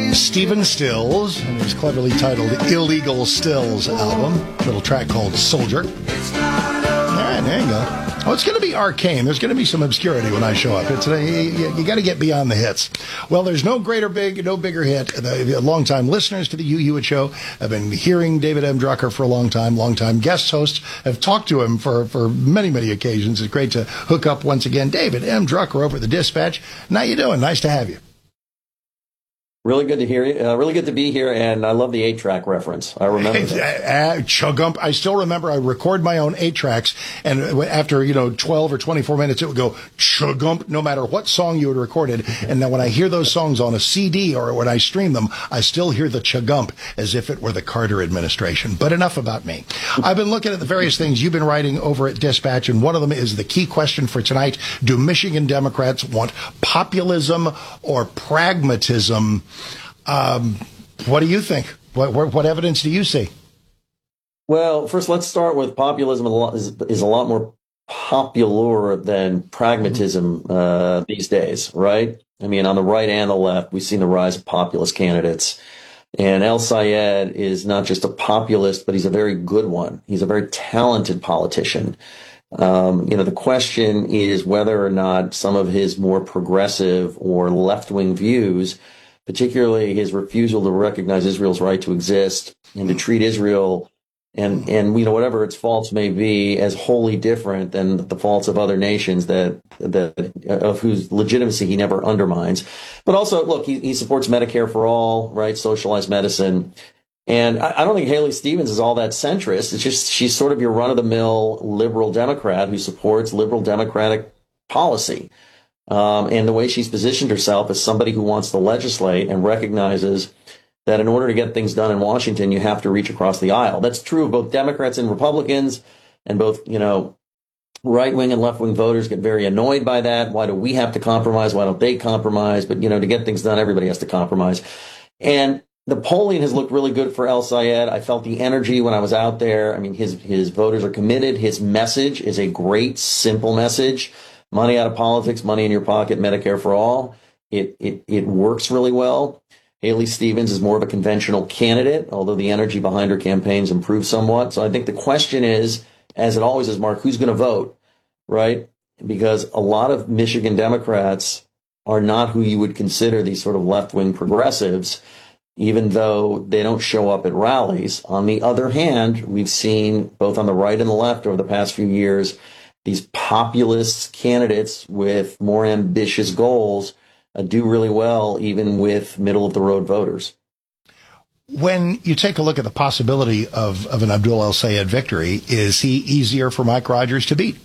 Stephen Stills, and his cleverly titled Illegal Stills album, little track called Soldier. All right, there you go. Oh, it's going to be arcane. There's going to be some obscurity when I show up. You got to get beyond the hits. Well, there's no bigger hit. The longtime listeners to the Hugh Hewitt Show have been hearing David M. Drucker for a long time. Longtime guest hosts have talked to him for many, many occasions. It's great to hook up once again. David M. Drucker over at the Dispatch. How you doing? Nice to have you. Really good to hear you. Really good to be here, and I love the 8-track reference. I remember that. Chugump. I still remember I record my own 8-tracks, and after 12 or 24 minutes, it would go chugump, no matter what song you had recorded. And now when I hear those songs on a CD or when I stream them, I still hear the chugump as if it were the Carter administration. But enough about me. I've been looking at the various things you've been writing over at Dispatch, and one of them is the key question for tonight: do Michigan Democrats want populism or pragmatism? What do you think? What evidence do you see? Well, first, let's start with populism is a lot more popular than pragmatism these days, right? I mean, on the right and the left, we've seen the rise of populist candidates. And El Sayed is not just a populist, but he's a very good one. He's a very talented politician. The question is whether or not some of his more progressive or left-wing views, particularly his refusal to recognize Israel's right to exist and to treat Israel and whatever its faults may be as wholly different than the faults of other nations of whose legitimacy he never undermines. But also, look, he supports Medicare for all, right? Socialized medicine. And I don't think Haley Stevens is all that centrist. It's just she's sort of your run-of-the-mill liberal Democrat who supports liberal Democratic policy. And the way she's positioned herself as somebody who wants to legislate and recognizes that in order to get things done in Washington, you have to reach across the aisle. That's true of both Democrats and Republicans, and both, right-wing and left-wing voters get very annoyed by that. Why do we have to compromise? Why don't they compromise? But, to get things done, everybody has to compromise. And the polling has looked really good for El Sayed. I felt the energy when I was out there. I mean, his voters are committed. His message is a great, simple message. Money out of politics, money in your pocket, Medicare for all. It works really well. Haley Stevens is more of a conventional candidate, although the energy behind her campaign's improved somewhat. So I think the question is, as it always is, Mark, who's going to vote, right? Because a lot of Michigan Democrats are not who you would consider these sort of left-wing progressives, even though they don't show up at rallies. On the other hand, we've seen both on the right and the left over the past few years these populist candidates with more ambitious goals do really well, even with middle-of-the-road voters. When you take a look at the possibility of an Abdul El Sayed victory, is he easier for Mike Rogers to beat?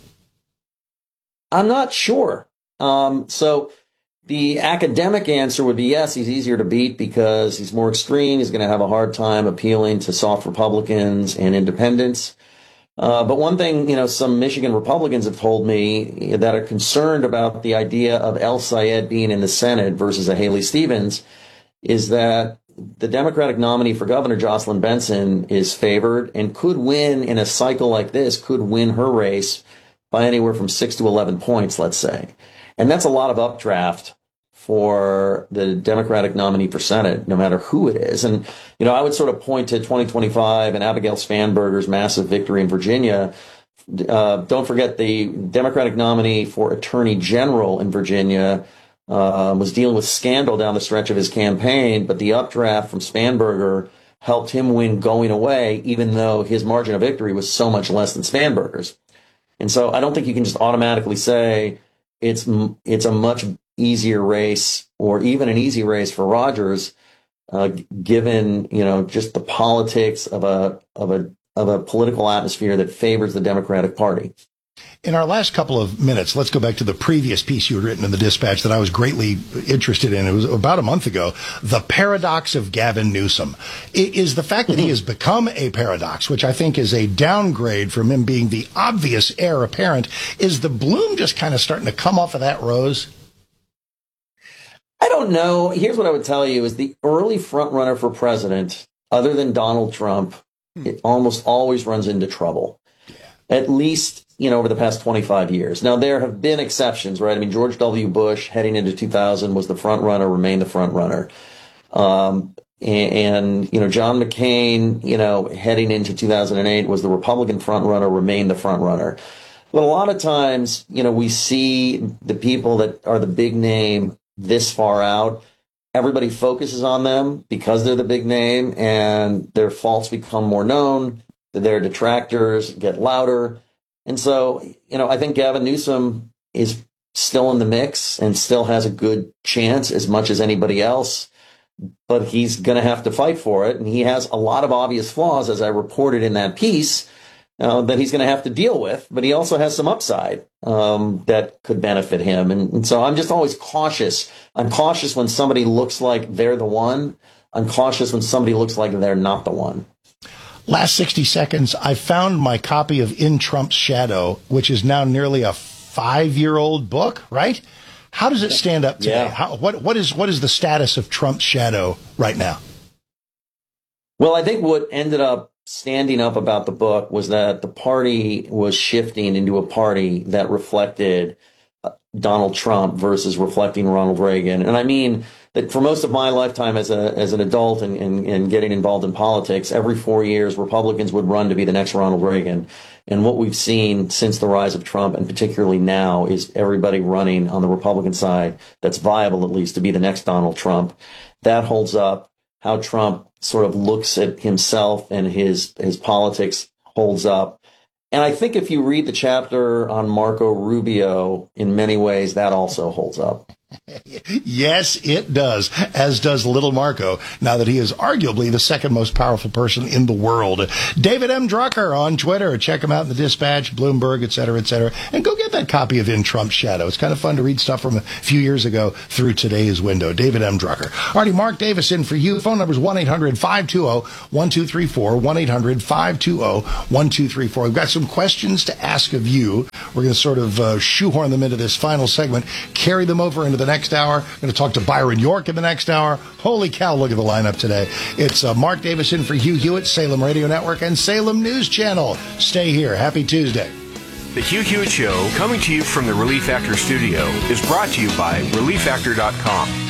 I'm not sure. So the academic answer would be yes, he's easier to beat because he's more extreme. He's going to have a hard time appealing to soft Republicans and independents. But one thing, some Michigan Republicans have told me that are concerned about the idea of El Sayed being in the Senate versus a Haley Stevens is that the Democratic nominee for governor, Jocelyn Benson, is favored and could win in a cycle like this, could win her race by anywhere from 6 to 11 points, let's say. And that's a lot of updraft for the Democratic nominee for Senate, no matter who it is. And, I would sort of point to 2025 and Abigail Spanberger's massive victory in Virginia. Don't forget the Democratic nominee for Attorney General in Virginia was dealing with scandal down the stretch of his campaign, but the updraft from Spanberger helped him win going away, even though his margin of victory was so much less than Spanberger's. And so I don't think you can just automatically say it's a much easier race or even an easy race for Rogers, given, just the politics of a political atmosphere that favors the Democratic Party. In our last couple of minutes, let's go back to the previous piece you had written in the Dispatch that I was greatly interested in. It was about a month ago. The paradox of Gavin Newsom is the fact that he has become a paradox, which I think is a downgrade from him being the obvious heir apparent. Is the bloom just kind of starting to come off of that rose? I don't know. Here's what I would tell you is the early front runner for president, other than Donald Trump, it almost always runs into trouble. At least, over the past 25 years. Now, there have been exceptions, right? I mean, George W. Bush heading into 2000 was the front runner, remained the front runner. And John McCain, heading into 2008 was the Republican front runner, remained the front runner. But a lot of times, we see the people that are the big name this far out. Everybody focuses on them because they're the big name, and their faults become more known. Their detractors get louder. And so, I think Gavin Newsom is still in the mix and still has a good chance as much as anybody else, but he's going to have to fight for it. And he has a lot of obvious flaws, as I reported in that piece, that he's going to have to deal with, but he also has some upside that could benefit him. And so I'm just always cautious. I'm cautious when somebody looks like they're the one. I'm cautious when somebody looks like they're not the one. Last 60 seconds, I found my copy of In Trump's Shadow, which is now nearly a 5-year-old book, right? How does it stand up today? Yeah. What is the status of Trump's shadow right now? Well, I think what ended up standing up about the book was that the party was shifting into a party that reflected Donald Trump versus reflecting Ronald Reagan. And I mean that for most of my lifetime as an adult and getting involved in politics, every 4 years, Republicans would run to be the next Ronald Reagan. And what we've seen since the rise of Trump, and particularly now, is everybody running on the Republican side that's viable, at least, to be the next Donald Trump. That holds up. How Trump sort of looks at himself and his politics holds up. And I think if you read the chapter on Marco Rubio, in many ways, that also holds up. Yes, it does, as does little Marco, now that he is arguably the second most powerful person in the world. David M. Drucker on Twitter. Check him out in the Dispatch, Bloomberg, et cetera, and go get that copy of In Trump's Shadow. It's kind of fun to read stuff from a few years ago through today's window. David M. Drucker. Alrighty, Mark Davis in for you. Phone number is 1-800-520-1234, 1-800-520-1234. We've got some questions to ask of you. We're going to sort of shoehorn them into this final segment, carry them over into the next hour. We're going to talk to Byron York in the next hour. Holy cow, look at the lineup today. It's Mark Davis in for Hugh Hewitt, Salem Radio Network, and Salem News Channel. Stay here. Happy Tuesday. The Hugh Hewitt Show, coming to you from the Relief Factor studio, is brought to you by ReliefFactor.com.